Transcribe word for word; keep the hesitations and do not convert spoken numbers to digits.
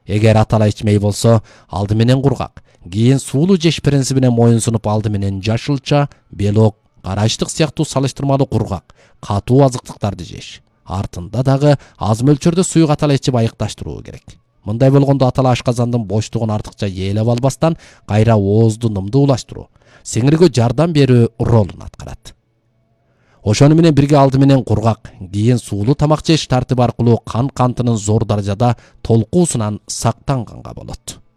Эгер атала ичмей болсо, алды менен кургак, кийин суулуу жеш принцибине моюн сунуп алды менен жашылча, белок, карачтык сыяктуу салыштырмалуу кургак, катуу азыктыктарды жеш. Артында дагы аз мөлчөрдө суюк атала ичип айыкташтыруу керек. Мындай болгондо атала ашказандын боштугун артыкча ээлеп албастан, кайра оозду нымдуулаштыруу, сиңирүүгө жардам берүү ролун аткарат. Ошону менен бирге алды менен кургак, кийин суулуу тамак жеш тартиби аркылуу кан кантынын зор даражада толкуусунан сактанганга болот.